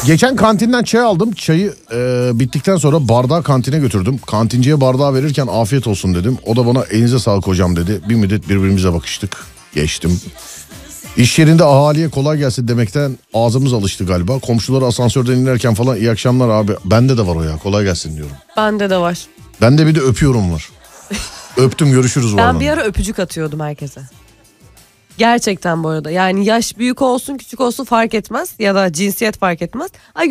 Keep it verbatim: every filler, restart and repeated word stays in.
Geçen kantinden çay aldım. Çayı e, bittikten sonra bardağı kantine götürdüm. Kantinciye bardağı verirken afiyet olsun dedim. O da bana elinize sağlık hocam dedi. Bir müddet birbirimize bakıştık. Geçtim. İş yerinde ahaliye kolay gelsin demekten ağzımız alıştı galiba. Komşuları asansörden inerken falan iyi akşamlar abi. Bende de var o ya, kolay gelsin diyorum. Bende de var. Bende bir de öpüyorum var. Öptüm, görüşürüz var. Ben bir ara öpücük atıyordum herkese. Gerçekten bu arada. Yani yaş büyük olsun küçük olsun fark etmez. Ya da cinsiyet fark etmez. Ay